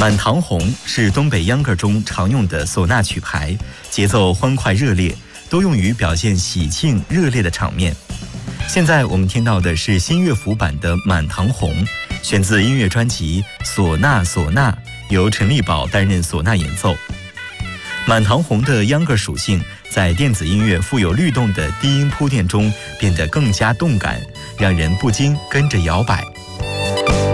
满堂红是东北秧歌中常用的唢呐曲牌，节奏欢快热烈，多用于表现喜庆热烈的场面。现在我们听到的是新乐府版的《满堂红》，选自音乐专辑《唢呐唢呐》，由陈立宝担任唢呐演奏。满堂红的秧歌属性在电子音乐富有律动的低音铺垫中变得更加动感，让人不禁跟着摇摆。